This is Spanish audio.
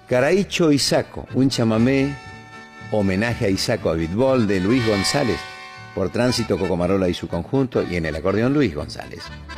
Caraicho Isaco, un chamamé homenaje a Isaco Abitbol de Luis González, por Tránsito Cocomarola y su conjunto, y en el acordeón Luis González.